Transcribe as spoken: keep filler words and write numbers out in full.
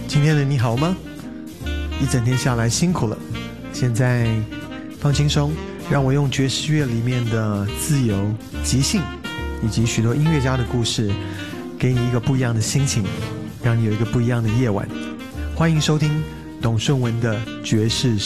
今天的你好吗？一整天下来辛苦了，现在放轻松，让我用爵士乐里面的自由、即兴以及许多音乐家的故事，给你一个不一样的心情，让你有一个不一样的夜晚。欢迎收听董顺文的爵士